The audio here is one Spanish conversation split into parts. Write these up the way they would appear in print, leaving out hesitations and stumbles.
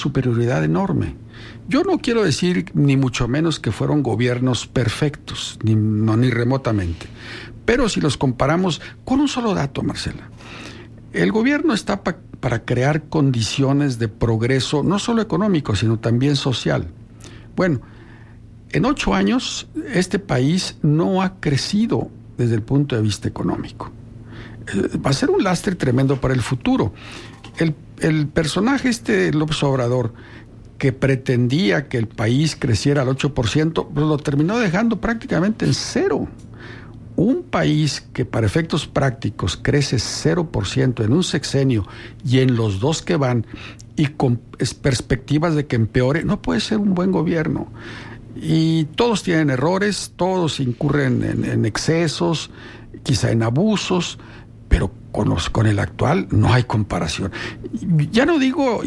superioridad enorme. Yo no quiero decir ni mucho menos que fueron gobiernos perfectos, ni remotamente. Pero si los comparamos con un solo dato, Marcela, el gobierno está para crear condiciones de progreso, no solo económico, sino también social. Bueno, en 8 años este país no ha crecido desde el punto de vista económico. Va a ser un lastre tremendo para el futuro. El personaje López Obrador, que pretendía que el país creciera al 8%, pues lo terminó dejando prácticamente en cero. Un país que para efectos prácticos crece 0% en un sexenio y en los 2 que van, y con perspectivas de que empeore, no puede ser un buen gobierno. Y todos tienen errores, todos incurren en excesos, quizá en abusos, pero con el actual no hay comparación. Ya no digo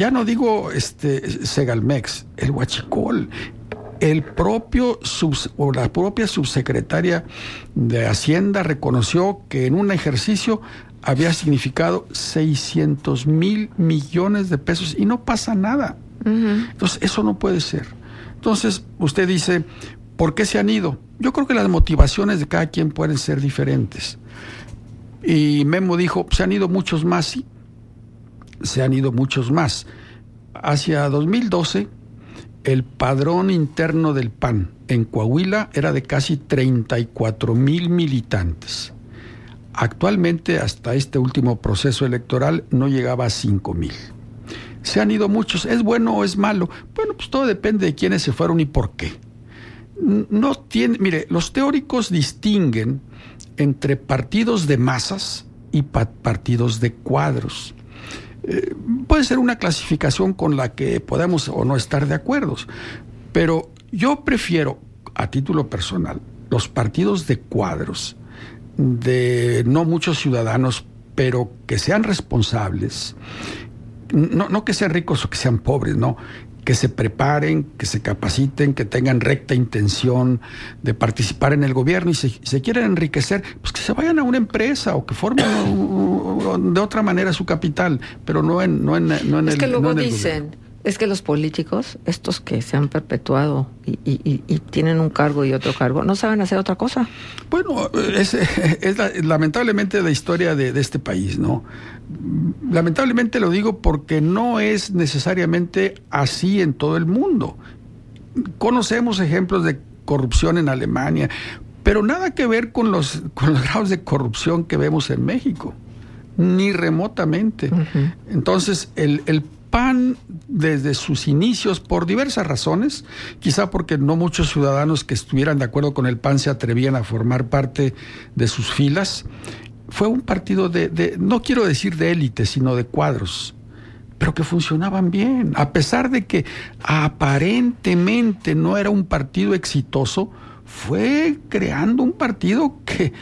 Segalmex, el Huachicol, la propia subsecretaria de Hacienda reconoció que en un ejercicio había significado 600,000 millones de pesos y no pasa nada. Uh-huh. Entonces, eso no puede ser. Entonces, usted dice, ¿por qué se han ido? Yo creo que las motivaciones de cada quien pueden ser diferentes. Y Memo dijo, se han ido muchos más, sí. Se han ido muchos más. Hacia 2012, el padrón interno del PAN en Coahuila era de casi 34,000 militantes. Actualmente, hasta este último proceso electoral, no llegaba a 5,000. Se han ido muchos. ¿Es bueno o es malo? Bueno, pues todo depende de quiénes se fueron y por qué. Mire, los teóricos distinguen entre partidos de masas y partidos de cuadros. Puede ser una clasificación con la que podemos o no estar de acuerdo, pero yo prefiero, a título personal, los partidos de cuadros, de no muchos ciudadanos, pero que sean responsables, no que sean ricos o que sean pobres, no, que se preparen, que se capaciten, que tengan recta intención de participar en el gobierno, y si se quieren enriquecer, pues que se vayan a una empresa o que formen de otra manera su capital, pero no en es que luego dicen, gobierno. Es que los políticos, estos que se han perpetuado y tienen un cargo y otro cargo, no saben hacer otra cosa. Bueno, es lamentablemente la historia de este país, ¿no? Lamentablemente lo digo porque no es necesariamente así en todo el mundo. Conocemos ejemplos de corrupción en Alemania, pero nada que ver con los grados de corrupción que vemos en México, ni remotamente. Uh-huh. Entonces, el PAN, desde sus inicios, por diversas razones, quizá porque no muchos ciudadanos que estuvieran de acuerdo con el PAN se atrevían a formar parte de sus filas, fue un partido no quiero decir de élite, sino de cuadros, pero que funcionaban bien, a pesar de que aparentemente no era un partido exitoso. Fue creando un partido que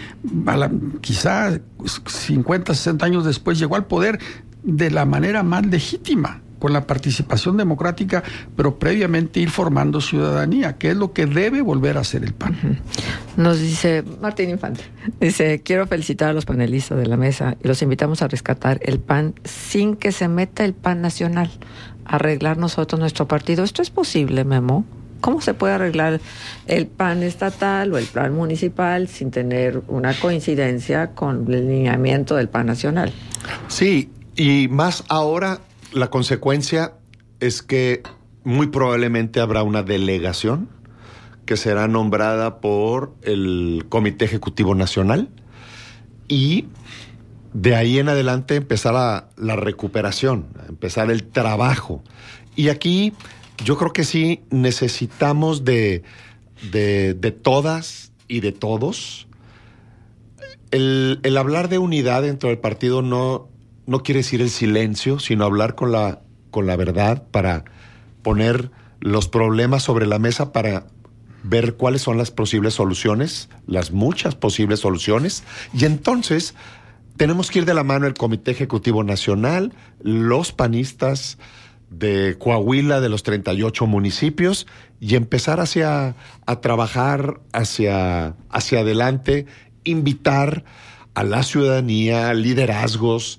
quizá 50, 60 años después llegó al poder de la manera más legítima, con la participación democrática, pero previamente ir formando ciudadanía, que es lo que debe volver a hacer el PAN. Uh-huh. Nos dice Martín Infante, dice, quiero felicitar a los panelistas de la mesa y los invitamos a rescatar el PAN sin que se meta el PAN nacional, arreglar nosotros nuestro partido. ¿Esto es posible, Memo? ¿Cómo se puede arreglar el PAN estatal o el PAN municipal sin tener una coincidencia con el lineamiento del PAN nacional? Sí, y más ahora la consecuencia es que muy probablemente habrá una delegación que será nombrada por el Comité Ejecutivo Nacional y de ahí en adelante empezar la recuperación, empezar el trabajo. Y aquí yo creo que sí necesitamos de todas y de todos. El hablar de unidad dentro del partido no quiere decir el silencio, sino hablar con la verdad para poner los problemas sobre la mesa para ver cuáles son las posibles soluciones, las muchas posibles soluciones. Y entonces tenemos que ir de la mano el Comité Ejecutivo Nacional, los panistas de Coahuila, de los 38 municipios, y empezar a trabajar hacia adelante, invitar a la ciudadanía, liderazgos,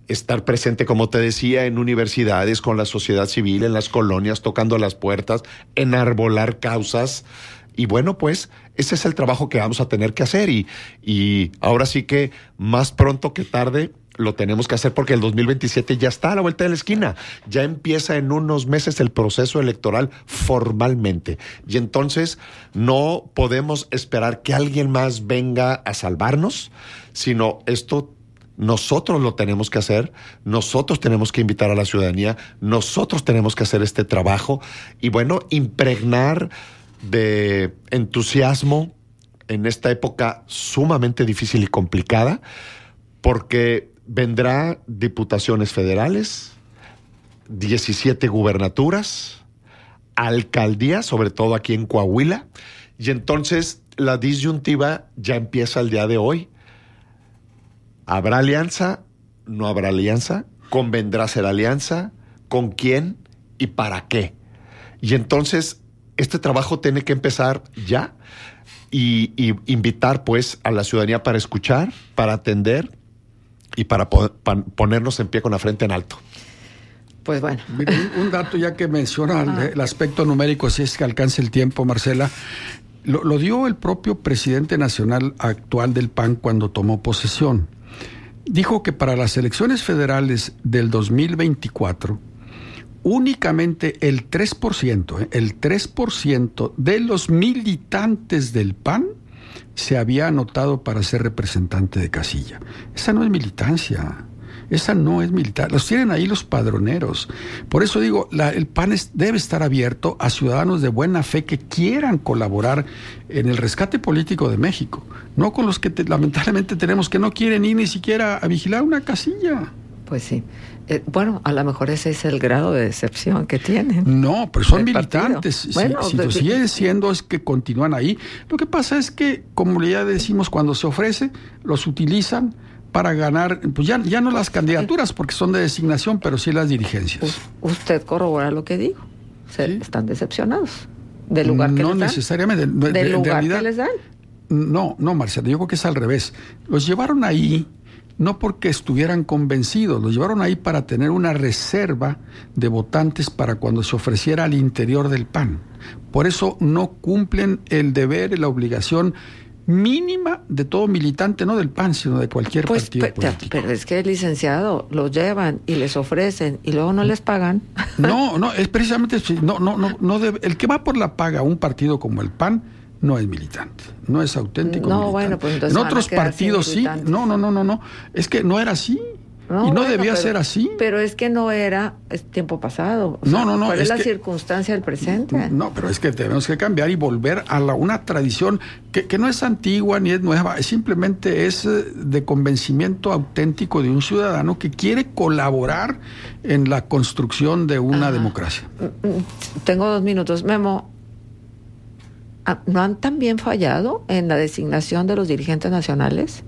estar presente, como te decía, en universidades, con la sociedad civil, en las colonias, tocando las puertas, enarbolar causas. Y bueno, pues ese es el trabajo que vamos a tener que hacer y ahora sí que más pronto que tarde lo tenemos que hacer porque el 2027 ya está a la vuelta de la esquina. Ya empieza en unos meses el proceso electoral formalmente. Y entonces no podemos esperar que alguien más venga a salvarnos, sino esto nosotros lo tenemos que hacer, nosotros tenemos que invitar a la ciudadanía, nosotros tenemos que hacer este trabajo y bueno, impregnar de entusiasmo en esta época sumamente difícil y complicada, porque vendrá diputaciones federales, 17 gubernaturas, alcaldías, sobre todo aquí en Coahuila, y entonces la disyuntiva ya empieza el día de hoy. ¿Habrá alianza? ¿No habrá alianza? ¿Convendrá hacer alianza? ¿Con quién? ¿Y para qué? Y entonces este trabajo tiene que empezar ya y invitar pues a la ciudadanía para escuchar, para atender y para ponernos en pie con la frente en alto. Pues bueno. Un dato ya que menciona el aspecto numérico, si es que alcance el tiempo, Marcela, lo dio el propio presidente nacional actual del PAN cuando tomó posesión. Dijo que para las elecciones federales del 2024, únicamente el 3% de los militantes del PAN se había anotado para ser representante de casilla. Esa no es militancia. Esa no es militar. Los tienen ahí los padroneros. Por eso digo, el PAN debe estar abierto a ciudadanos de buena fe que quieran colaborar en el rescate político de México. No con los que lamentablemente tenemos que no quieren ir ni siquiera a vigilar una casilla. Pues sí. Bueno, a lo mejor ese es el grado de decepción que tienen. No, pero son militantes. Bueno, si lo siguen siendo es que continúan ahí. Lo que pasa es que, como ya decimos, cuando se ofrece, los utilizan para ganar, pues ya no las candidaturas porque son de designación, pero sí las dirigencias. Usted corrobora lo que digo. ¿Sí? Están decepcionados del lugar que les dan. No necesariamente. ¿Del lugar que les dan? No, Marcela, yo creo que es al revés. Los llevaron ahí no porque estuvieran convencidos, los llevaron ahí para tener una reserva de votantes para cuando se ofreciera al interior del PAN. Por eso no cumplen el deber y la obligación mínima de todo militante, no del PAN, sino de cualquier partido político. Pero es que, licenciado, los llevan y les ofrecen y luego no les pagan. No, es precisamente el que va por la paga a un partido como el PAN no es militante, no es auténtico militante. Bueno, pues entonces en otros partidos sí. No. Es que no era así. No debía ser así. Pero es que no era tiempo pasado. ¿Cuál es la circunstancia del presente? No, pero es que tenemos que cambiar y volver a una tradición que no es antigua ni es nueva, simplemente es de convencimiento auténtico de un ciudadano que quiere colaborar en la construcción de una democracia. Tengo 2 minutos. Memo, ¿no han también fallado en la designación de los dirigentes nacionales?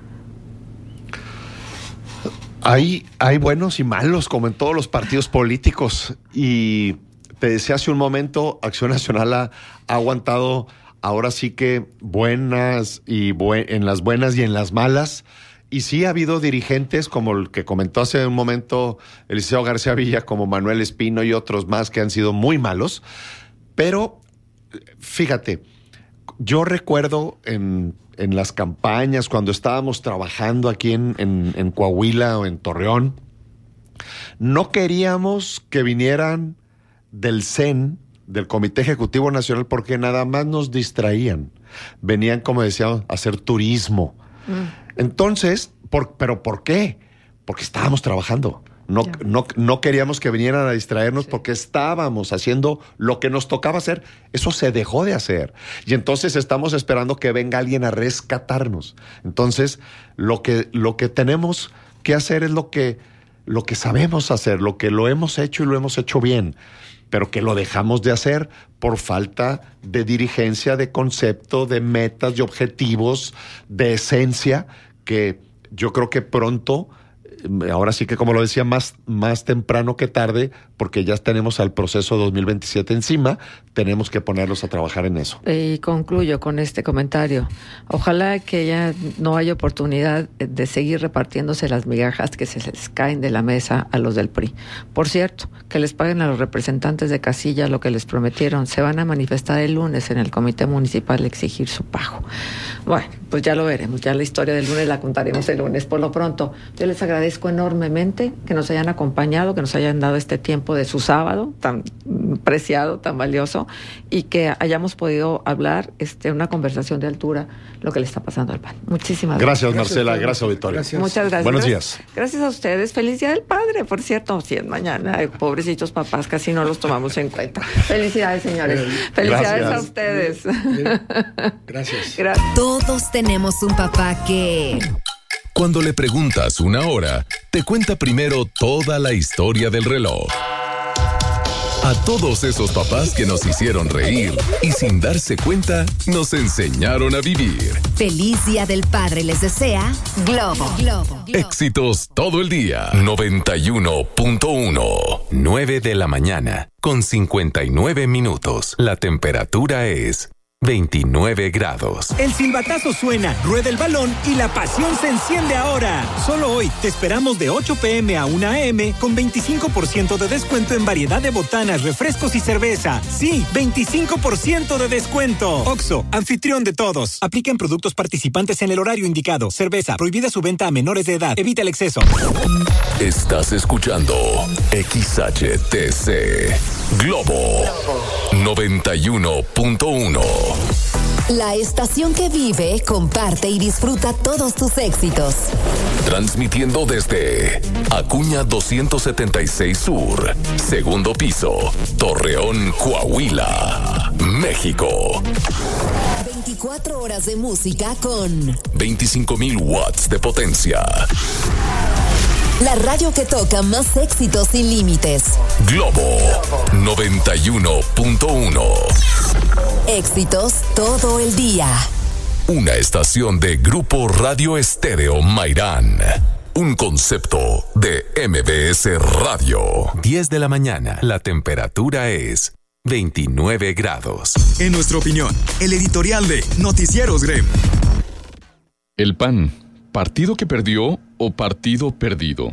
Hay buenos y malos, como en todos los partidos políticos. Y te decía hace un momento, Acción Nacional ha aguantado ahora sí que buenas y en las buenas y en las malas. Y sí ha habido dirigentes, como el que comentó hace un momento Eliseo García Villa, como Manuel Espino y otros más que han sido muy malos. Pero fíjate, yo recuerdo en las campañas, cuando estábamos trabajando aquí en Coahuila o en Torreón, no queríamos que vinieran del CEN, del Comité Ejecutivo Nacional, porque nada más nos distraían. Venían, como decíamos, a hacer turismo. Entonces, ¿pero por qué? Porque estábamos trabajando. No queríamos que vinieran a distraernos porque estábamos haciendo lo que nos tocaba hacer. Eso se dejó de hacer. Y entonces estamos esperando que venga alguien a rescatarnos. Entonces, lo que tenemos que hacer es lo que sabemos hacer, lo que lo hemos hecho y lo hemos hecho bien, pero que lo dejamos de hacer por falta de dirigencia, de concepto, de metas, de objetivos, de esencia, que yo creo que pronto, ahora sí que como lo decía, más temprano que tarde, porque ya tenemos al proceso 2027 encima, tenemos que ponerlos a trabajar en eso. Y concluyo con este comentario. Ojalá que ya no haya oportunidad de seguir repartiéndose las migajas que se les caen de la mesa a los del PRI. Por cierto, que les paguen a los representantes de casilla lo que les prometieron. Se van a manifestar el lunes en el Comité Municipal a exigir su pago. Bueno, pues ya lo veremos. Ya la historia del lunes la contaremos el lunes. Por lo pronto, yo les agradezco enormemente que nos hayan acompañado, que nos hayan dado este tiempo de su sábado tan preciado, tan valioso, y que hayamos podido hablar una conversación de altura lo que le está pasando al PAN. Muchísimas gracias. Marcela, gracias auditorio. Gracias. Muchas gracias. Buenos días. Gracias a ustedes. Feliz Día del Padre, por cierto. Si es mañana, pobrecitos papás, casi no los tomamos en cuenta. Felicidades, señores. Felicidades a ustedes. Bien. Gracias. Todos tenemos un papá que... Cuando le preguntas una hora, te cuenta primero toda la historia del reloj. A todos esos papás que nos hicieron reír y sin darse cuenta, nos enseñaron a vivir. Feliz Día del Padre les desea Globo. Éxitos todo el día. 91.1. 9 de la mañana, con 59 minutos. La temperatura es 29 grados. El silbatazo suena, rueda el balón y la pasión se enciende ahora. Solo hoy te esperamos de 8 p.m. a 1 a.m. con 25% de descuento en variedad de botanas, refrescos y cerveza. Sí, 25% de descuento. OXXO, anfitrión de todos. Aplica en productos participantes en el horario indicado. Cerveza, prohibida su venta a menores de edad. Evita el exceso. Estás escuchando XHTC Globo 91.1. La estación que vive, comparte y disfruta todos tus éxitos. Transmitiendo desde Acuña 276 Sur, segundo piso, Torreón, Coahuila, México. 24 horas de música con 25,000 watts de potencia. La radio que toca más éxitos sin límites. Globo 91.1. Éxitos todo el día. Una estación de Grupo Radio Estéreo Mairán. Un concepto de MBS Radio. 10 de la mañana. La temperatura es 29 grados. En nuestra opinión, el editorial de Noticieros GREM. El PAN, ¿partido que perdió o partido perdido?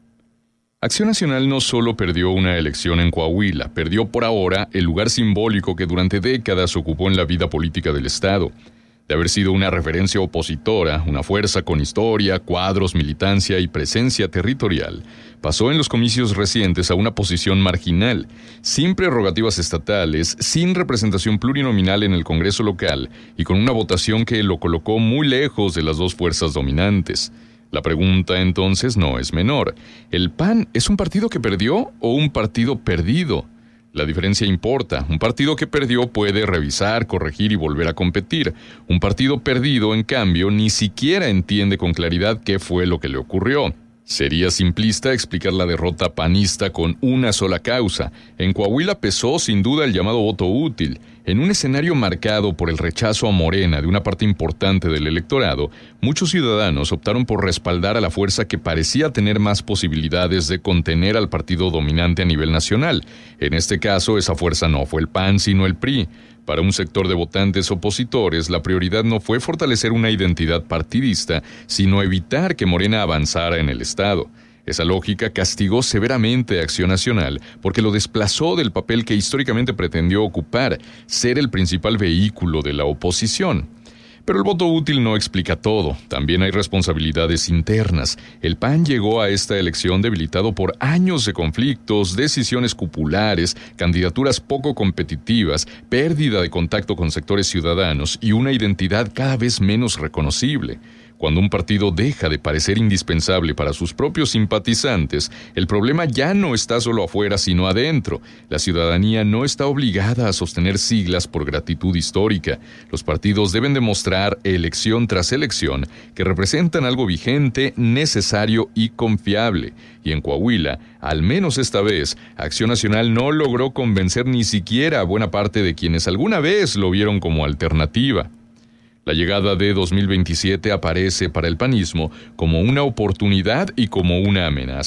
Acción Nacional no solo perdió una elección en Coahuila, perdió por ahora el lugar simbólico que durante décadas ocupó en la vida política del Estado. De haber sido una referencia opositora, una fuerza con historia, cuadros, militancia y presencia territorial, pasó en los comicios recientes a una posición marginal, sin prerrogativas estatales, sin representación plurinominal en el Congreso local y con una votación que lo colocó muy lejos de las dos fuerzas dominantes. La pregunta entonces no es menor. ¿El PAN es un partido que perdió o un partido perdido? La diferencia importa. Un partido que perdió puede revisar, corregir y volver a competir. Un partido perdido, en cambio, ni siquiera entiende con claridad qué fue lo que le ocurrió. Sería simplista explicar la derrota panista con una sola causa. En Coahuila pesó sin duda el llamado voto útil. En un escenario marcado por el rechazo a Morena de una parte importante del electorado, muchos ciudadanos optaron por respaldar a la fuerza que parecía tener más posibilidades de contener al partido dominante a nivel nacional. En este caso, esa fuerza no fue el PAN, sino el PRI. Para un sector de votantes opositores, la prioridad no fue fortalecer una identidad partidista, sino evitar que Morena avanzara en el Estado. Esa lógica castigó severamente a Acción Nacional porque lo desplazó del papel que históricamente pretendió ocupar, ser el principal vehículo de la oposición. Pero el voto útil no explica todo. También hay responsabilidades internas. El PAN llegó a esta elección debilitado por años de conflictos, decisiones cupulares, candidaturas poco competitivas, pérdida de contacto con sectores ciudadanos y una identidad cada vez menos reconocible. Cuando un partido deja de parecer indispensable para sus propios simpatizantes, el problema ya no está solo afuera, sino adentro. La ciudadanía no está obligada a sostener siglas por gratitud histórica. Los partidos deben demostrar, elección tras elección, que representan algo vigente, necesario y confiable. Y en Coahuila, al menos esta vez, Acción Nacional no logró convencer ni siquiera a buena parte de quienes alguna vez lo vieron como alternativa. La llegada de 2027 aparece para el panismo como una oportunidad y como una amenaza.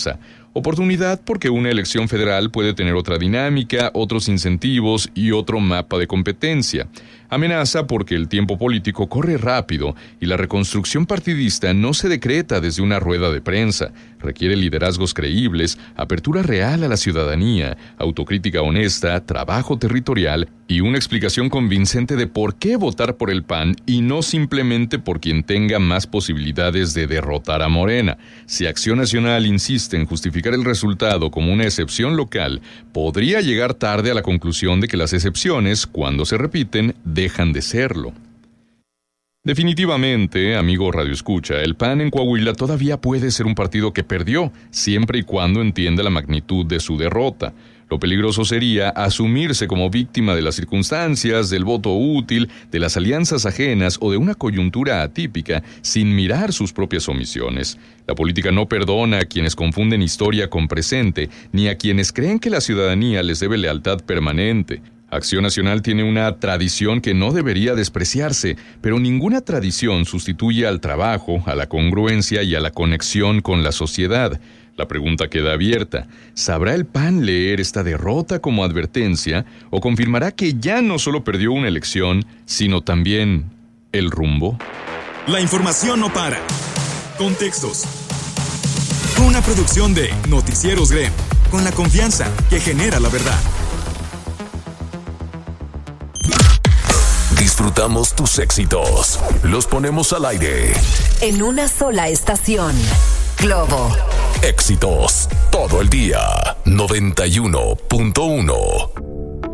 Oportunidad porque una elección federal puede tener otra dinámica, otros incentivos y otro mapa de competencia. Amenaza porque el tiempo político corre rápido y la reconstrucción partidista no se decreta desde una rueda de prensa. Requiere liderazgos creíbles, apertura real a la ciudadanía, autocrítica honesta, trabajo territorial y una explicación convincente de por qué votar por el PAN y no simplemente por quien tenga más posibilidades de derrotar a Morena. Si Acción Nacional insiste en justificar el resultado como una excepción local, podría llegar tarde a la conclusión de que las excepciones, cuando se repiten, dejan de serlo. Definitivamente, amigo radioescucha, el PAN en Coahuila todavía puede ser un partido que perdió, siempre y cuando entienda la magnitud de su derrota. Lo peligroso sería asumirse como víctima de las circunstancias, del voto útil, de las alianzas ajenas o de una coyuntura atípica sin mirar sus propias omisiones. La política no perdona a quienes confunden historia con presente, ni a quienes creen que la ciudadanía les debe lealtad permanente. Acción Nacional tiene una tradición que no debería despreciarse, pero ninguna tradición sustituye al trabajo, a la congruencia y a la conexión con la sociedad. La pregunta queda abierta. ¿Sabrá el PAN leer esta derrota como advertencia o confirmará que ya no solo perdió una elección, sino también el rumbo? La información no para. Contextos. Una producción de Noticieros Grem, con la confianza que genera la verdad. Disfrutamos tus éxitos. Los ponemos al aire. En una sola estación. Globo. Éxitos todo el día. 91.1.